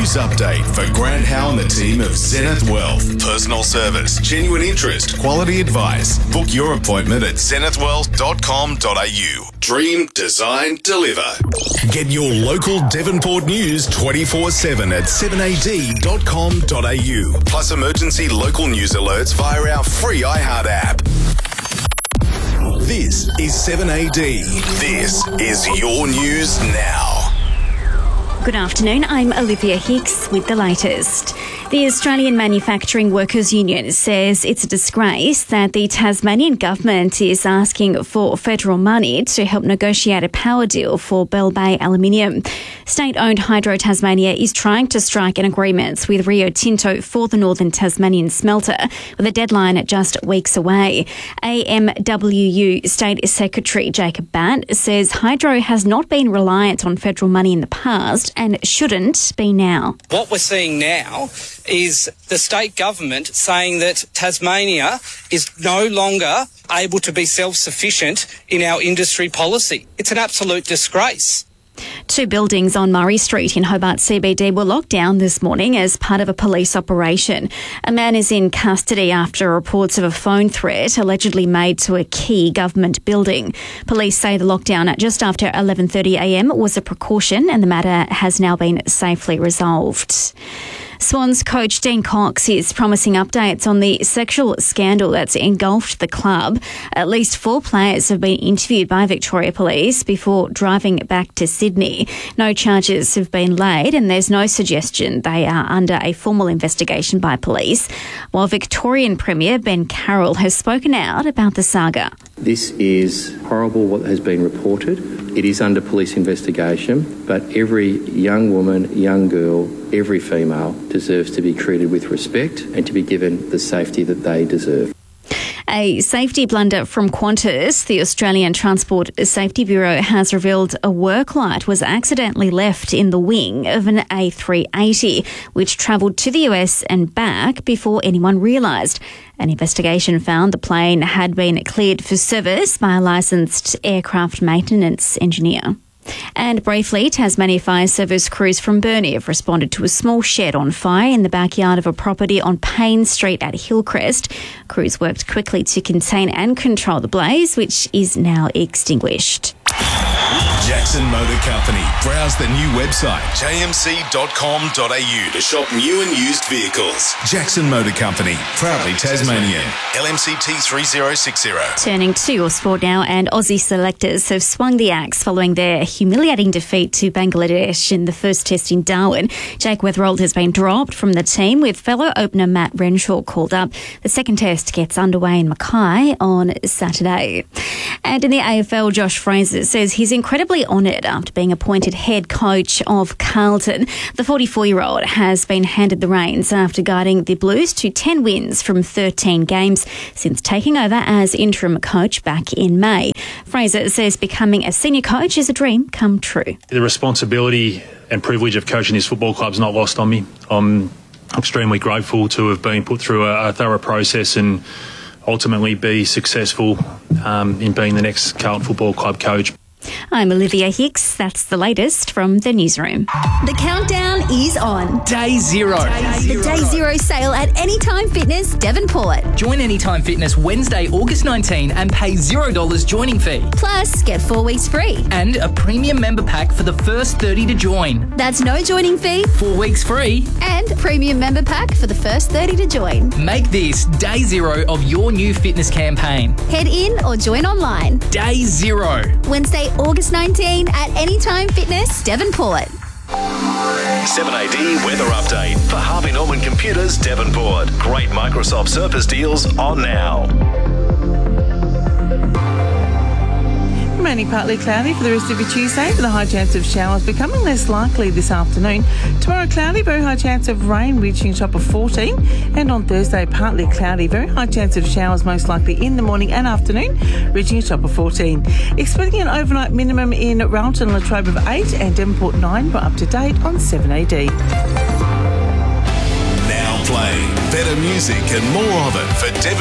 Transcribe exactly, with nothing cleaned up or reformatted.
news update for Grant Howe and the team of Zenith Wealth. Personal service, genuine interest, quality advice. Book your appointment at zenith wealth dot com dot a u. Dream, design, deliver. Get your local Devonport news twenty-four seven at seven a d dot com dot a u. Plus emergency local news alerts via our free iHeart app. This is seven A D. This is your news now. Good afternoon, I'm Olivia Hicks with the latest. The Australian Manufacturing Workers Union says it's a disgrace that the Tasmanian government is asking for federal money to help negotiate a power deal for Bell Bay Aluminium. State-owned Hydro Tasmania is trying to strike an agreement with Rio Tinto for the Northern Tasmanian smelter, with a deadline just weeks away. A M W U State Secretary Jacob Batt says Hydro has not been reliant on federal money in the past and shouldn't be now. What we're seeing now is the state government saying that Tasmania is no longer able to be self-sufficient in our industry policy. It's an absolute disgrace. Two buildings on Murray Street in Hobart C B D were locked down this morning as part of a police operation. A man is in custody after reports of a phone threat allegedly made to a key government building. Police say the lockdown at just after eleven thirty a m was a precaution and the matter has now been safely resolved. Swans coach Dean Cox is promising updates on the sexual scandal that's engulfed the club. At least four players have been interviewed by Victoria Police before driving back to Sydney. No charges have been laid and there's no suggestion they are under a formal investigation by police, while Victorian Premier Ben Carroll has spoken out about the saga. This is horrible what has been reported. It is under police investigation, but every young woman, young girl, every female deserves to be treated with respect and to be given the safety that they deserve. A safety blunder from Qantas. The Australian Transport Safety Bureau has revealed a work light was accidentally left in the wing of an A three eighty, which travelled to the U S and back before anyone realised. An investigation found the plane had been cleared for service by a licensed aircraft maintenance engineer. And briefly, Tasmania Fire Service crews from Burnie have responded to a small shed on fire in the backyard of a property on Payne Street at Hillcrest. Crews worked quickly to contain and control the blaze, which is now extinguished. Jackson Motor Company. Browse the new website, j m c dot com dot a u, to shop new and used vehicles. Jackson Motor Company, proudly Tasmanian. L M C T three zero six zero. Turning to your sport now, and Aussie selectors have swung the axe following their humiliating defeat to Bangladesh in the first test in Darwin. Jake Weatherald has been dropped from the team, with fellow opener Matt Renshaw called up. The second test gets underway in Mackay on Saturday. And in the A F L, Josh Fraser says he's incredibly honoured after being appointed head coach of Carlton. The forty-four-year-old has been handed the reins after guiding the Blues to ten wins from thirteen games since taking over as interim coach back in May. Fraser says becoming a senior coach is a dream come true. The responsibility and privilege of coaching this football club is not lost on me. I'm extremely grateful to have been put through a, a thorough process and ultimately be successful um, in being the next Carlton Football Club coach. I'm Olivia Hicks. That's the latest from the newsroom. The countdown is on. Day zero. Day zero. The Day Zero sale at Anytime Fitness Devonport. Join Anytime Fitness Wednesday, August nineteenth and pay zero dollars joining fee. Plus, get four weeks free. And a premium member pack for the first thirty to join. That's no joining fee. Four weeks free. And premium member pack for the first thirty to join. Make this day zero of your new fitness campaign. Head in or join online. Day zero. Wednesday, August nineteenth at Anytime Fitness Devonport. seven A D weather update for Harvey Norman Computers Devonport. Great Microsoft Surface deals on now. Remaining partly cloudy for the rest of your Tuesday, with a high chance of showers becoming less likely this afternoon. Tomorrow cloudy, very high chance of rain reaching a top of fourteen. And on Thursday partly cloudy, very high chance of showers most likely in the morning and afternoon, reaching a top of fourteen. Expecting an overnight minimum in Railton and Latrobe of eight and Devonport nine. We're up to date on seven A D. Now playing better music and more of it for Devon.